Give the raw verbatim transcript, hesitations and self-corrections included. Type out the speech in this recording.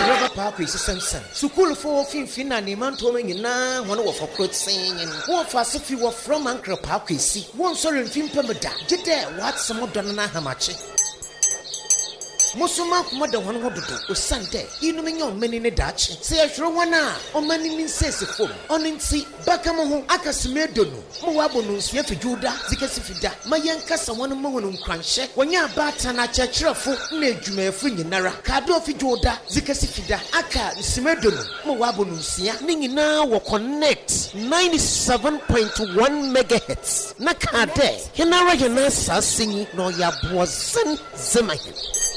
Rubber Park is Samson. So cool for Fin and the man told me now one of a quote saying, what fast if you were from Uncle Park, see, one sorry in Fin Pemberda. Get there, what some of Donna Hamachi. Mosuma mother one would do o Sunday. You know me on many in a Dutch. Say a sure one on many means says a phone. On in see Bakamu Akasime Dono. Moabonus Yafi Juda, Zikasifida. My young cousin one moon crunch. When you're batana churchrafu, Nejume Fring Nara. Kado Fijoda, Zikasifida. Aka Simedono. Moabonusia. Ningina will connect ninety-seven point one megahertz. Nakade. Hinara Yanasa singing no ya boazen Zemahin.